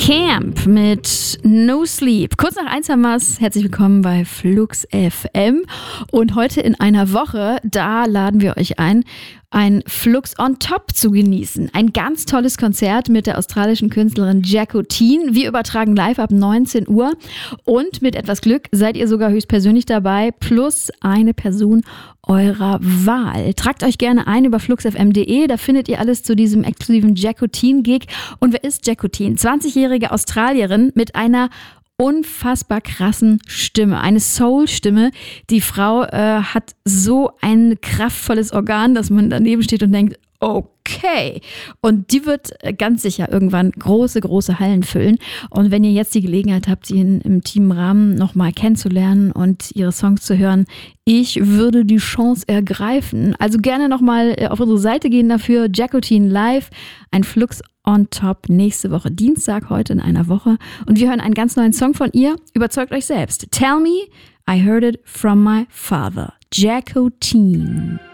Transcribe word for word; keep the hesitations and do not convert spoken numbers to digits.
Camp mit No Sleep. Kurz nach eins haben wir es. Herzlich willkommen bei Flux F M. Und heute in einer Woche, da laden wir euch ein, ein Flux on Top zu genießen. Ein ganz tolles Konzert mit der australischen Künstlerin Jacquotine. Wir übertragen live ab neunzehn Uhr. Und mit etwas Glück seid ihr sogar höchstpersönlich dabei, plus eine Person eurer Wahl. Tragt euch gerne ein über flux f m punkt d e, da findet ihr alles zu diesem exklusiven Jacquotine-Gig. Und wer ist Jacquotine? zwanzigjährige Australierin mit einer unfassbar krassen Stimme, eine Soul-Stimme. Die Frau äh, hat so ein kraftvolles Organ, dass man daneben steht und denkt, okay. Und die wird ganz sicher irgendwann große, große Hallen füllen. Und wenn ihr jetzt die Gelegenheit habt, sie in, im Teamrahmen nochmal kennenzulernen und ihre Songs zu hören, ich würde die Chance ergreifen. Also gerne nochmal auf unsere Seite gehen dafür. Jacquotine live, ein Flux on Top nächste Woche Dienstag, heute in einer Woche. Und wir hören einen ganz neuen Song von ihr. Überzeugt euch selbst. Tell me, I heard it from my father. Jacquotine.